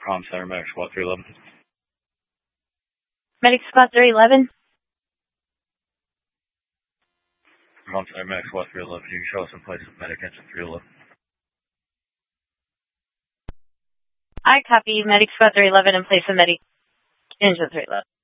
Comm Center, Medic Squad 311. Medic Squad 311. Comm Center, Medic Squad 311. You can show us in place of Medic Engine 311. I copy Medic Squad 311 in place of Medic Engine 311.